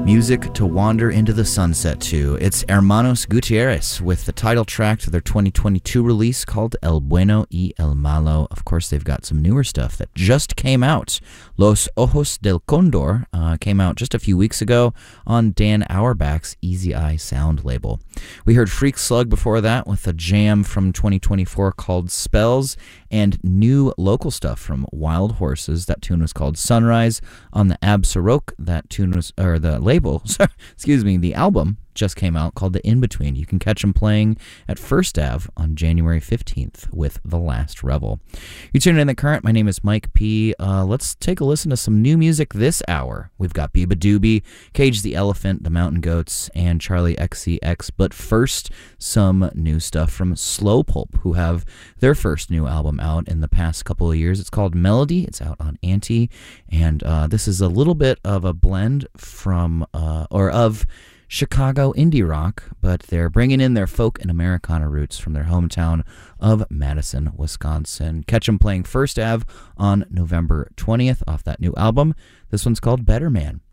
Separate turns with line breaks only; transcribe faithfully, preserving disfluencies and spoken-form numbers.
Music to wander into the sunset to. It's Hermanos Gutierrez with the title track to their twenty twenty-two release called El Bueno y El Malo. Of course, they've got some newer stuff that just came out. Los Ojos del Condor uh, came out just a few weeks ago on Dan Auerbach's Easy Eye Sound label. We heard Freak Slug before that with a jam from twenty twenty-four called Spells, and new local stuff from Wild Horses. That tune was called Sunrise on the Ab Sirok. That tune was, or the label, excuse me, the album just came out called The In-Between. You can catch them playing at First Ave on January fifteenth with The Last Revel. You're tuning in The Current. My name is Mike P. Uh, let's take a listen to some new music this hour. We've got Biba Doobie, Cage the Elephant, The Mountain Goats, and Charlie X C X. But first, some new stuff from Slow Pulp, who have their first new album out in the past couple of years. It's called Melody. It's out on Anti, and uh, this is a little bit of a blend from, uh, or of Chicago indie rock, but they're bringing in their folk and Americana roots from their hometown of Madison, Wisconsin. Catch them playing First Ave on November twentieth off that new album. This one's called Better Man.